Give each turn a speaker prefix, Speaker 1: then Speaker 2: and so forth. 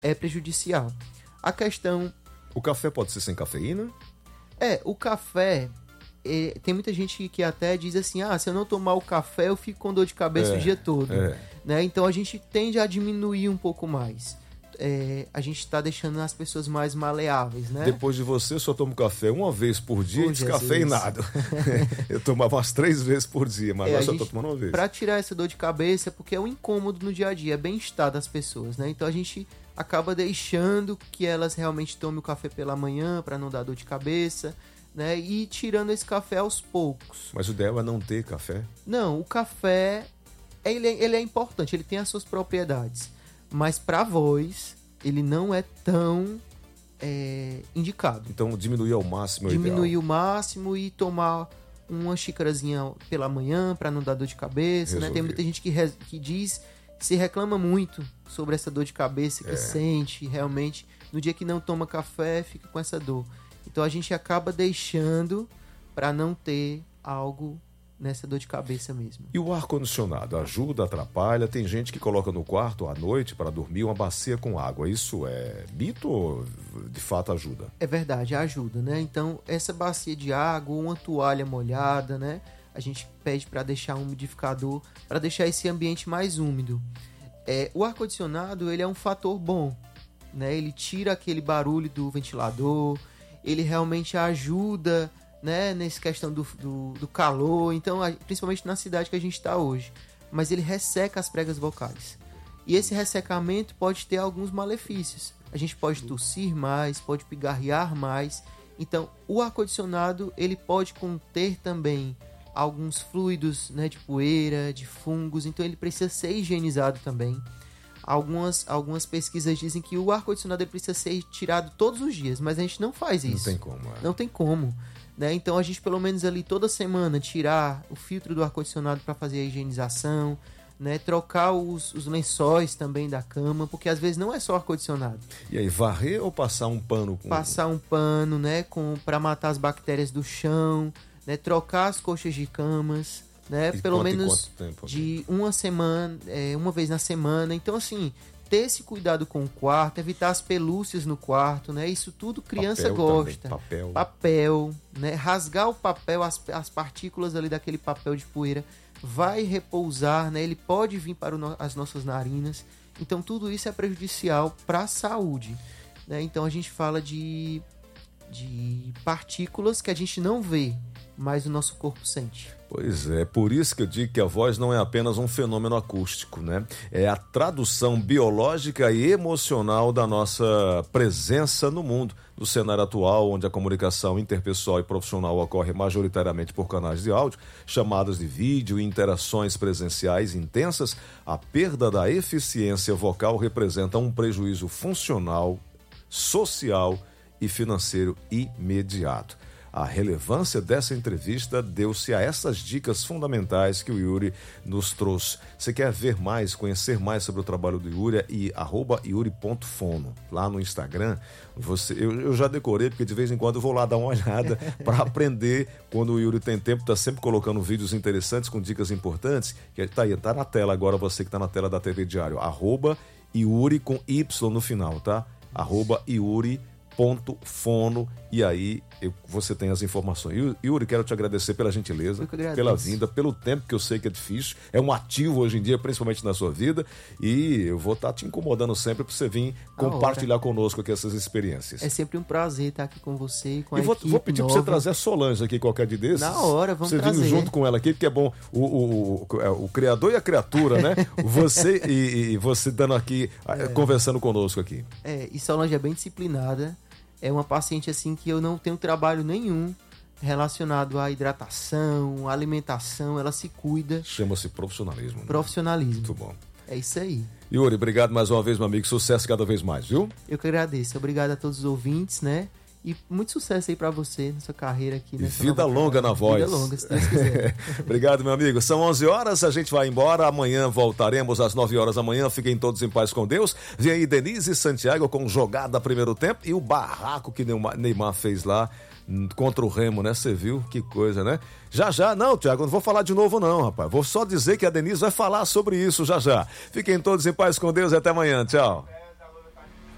Speaker 1: é prejudicial. A questão...
Speaker 2: O café pode ser sem cafeína?
Speaker 1: O café... tem muita gente que até diz assim, se eu não tomar o café, eu fico com dor de cabeça o dia todo. Né? Então a gente tende a diminuir um pouco mais. A gente está deixando as pessoas mais maleáveis, né?
Speaker 2: Depois de você, eu só tomo café uma vez por dia e descafeinado. Eu tomava umas 3 vezes por dia, mas agora só estou tomando uma vez.
Speaker 1: Para tirar essa dor de cabeça, porque é um incômodo no dia a dia, é bem-estar das pessoas, né? Então a gente acaba deixando que elas realmente tomem o café pela manhã para não dar dor de cabeça, né? E tirando esse café aos poucos.
Speaker 2: Mas o ideal é não ter café?
Speaker 1: Não, o café ele é importante, ele tem as suas propriedades. Mas para a voz, ele não é tão indicado.
Speaker 2: Então diminuir ao máximo é
Speaker 1: diminuir
Speaker 2: ideal.
Speaker 1: o máximo e tomar uma xícarazinha pela manhã para não dar dor de cabeça, né? Tem muita gente que diz, se reclama muito sobre essa dor de cabeça que sente realmente. No dia que não toma café, fica com essa dor. Então a gente acaba deixando para não ter algo nessa dor de cabeça mesmo.
Speaker 2: E o ar-condicionado ajuda, atrapalha? Tem gente que coloca no quarto à noite para dormir uma bacia com água. Isso é mito ou de fato ajuda?
Speaker 1: É verdade, ajuda, né? Então essa bacia de água, uma toalha molhada, né? A gente pede para deixar um umidificador, para deixar esse ambiente mais úmido. O ar-condicionado, ele é um fator bom, né? Ele tira aquele barulho do ventilador, ele realmente ajuda, né, nessa questão do calor, então, principalmente na cidade que a gente está hoje. Mas ele resseca as pregas vocais. E esse ressecamento pode ter alguns malefícios. A gente pode tossir mais, pode pigarrear mais. Então, o ar-condicionado, ele pode conter também alguns fluidos, né, de poeira, de fungos, então ele precisa ser higienizado também. Algumas pesquisas dizem que o ar-condicionado precisa ser tirado todos os dias, mas a gente não faz isso.
Speaker 2: Não tem como.
Speaker 1: Não tem como. Né? Então a gente pelo menos ali toda semana tirar o filtro do ar-condicionado para fazer a higienização, né? Trocar os lençóis também da cama, porque às vezes não é só ar-condicionado.
Speaker 2: E aí, varrer ou passar um pano?
Speaker 1: Passar um pano, né? Para matar as bactérias do chão, né? Trocar as coxas de camas, né? Pelo menos de uma semana, uma vez na semana. Então assim, ter esse cuidado com o quarto, evitar as pelúcias no quarto, né? Isso tudo criança gosta.
Speaker 2: Também,
Speaker 1: papel, né? Rasgar o papel, as partículas ali daquele papel de poeira vai repousar, né? Ele pode vir para as nossas narinas. Então tudo isso é prejudicial para a saúde, né? Então a gente fala de partículas que a gente não vê, mas o nosso corpo sente.
Speaker 2: Pois é, por isso que eu digo que a voz não é apenas um fenômeno acústico, né? É a tradução biológica e emocional da nossa presença no mundo, no cenário atual, onde a comunicação interpessoal e profissional ocorre majoritariamente por canais de áudio, chamadas de vídeo e interações presenciais intensas. A perda da eficiência vocal representa um prejuízo funcional, social e financeiro imediato. A relevância dessa entrevista deu-se a essas dicas fundamentais que o Yuri nos trouxe. Você quer ver mais, conhecer mais sobre o trabalho do Yuri? E @yuri.fono, lá no Instagram. Eu já decorei, porque de vez em quando eu vou lá dar uma olhada para aprender. Quando o Yuri tem tempo, está sempre colocando vídeos interessantes com dicas importantes. Que tá aí, tá na tela agora, você que está na tela da TV Diário. @Yuri com Y no final, tá? @Yuri.fono, e aí você tem as informações. Yuri, quero te agradecer pela gentileza, pela vinda, pelo tempo, que eu sei que é difícil, é um ativo hoje em dia, principalmente na sua vida, e eu vou estar te incomodando sempre para você vir compartilhar conosco aqui essas experiências.
Speaker 1: É sempre um prazer estar aqui com você e com a
Speaker 2: equipe. Vou pedir para você trazer a Solange aqui qualquer dia desses.
Speaker 1: Na hora, vamos trazer.
Speaker 2: Você vir junto com ela aqui, porque é bom o criador e a criatura, né? Você e você dando aqui, conversando conosco aqui.
Speaker 1: E Solange é bem disciplinada. É uma paciente assim que eu não tenho trabalho nenhum relacionado à hidratação, à alimentação, ela se cuida.
Speaker 2: Chama-se profissionalismo. Né?
Speaker 1: Profissionalismo.
Speaker 2: Muito bom.
Speaker 1: É isso aí.
Speaker 2: Yuri, obrigado mais uma vez, meu amigo. Sucesso cada vez mais, viu?
Speaker 1: Eu que agradeço. Obrigado a todos os ouvintes, né? E muito sucesso aí pra você, nessa carreira aqui.
Speaker 2: Vida longa na voz.
Speaker 1: Vida longa, se Deus quiser.
Speaker 2: Obrigado, meu amigo. São 11 horas, a gente vai embora. Amanhã voltaremos às 9 horas da manhã. Fiquem todos em paz com Deus. Vem aí Denise Santiago com jogada primeiro tempo e o barraco que Neymar fez lá contra o Remo, né? Você viu? Que coisa, né? Já, não, Tiago, não vou falar de novo não, rapaz. Vou só dizer que a Denise vai falar sobre isso já. Fiquem todos em paz com Deus e até amanhã. Tchau.